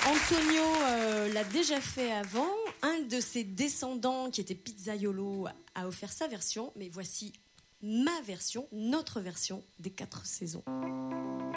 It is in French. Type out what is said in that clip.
Antonio l'a déjà fait avant. Un de ses descendants, qui était Pizzaiolo, a offert sa version. Mais voici ma version, notre version des 4 saisons.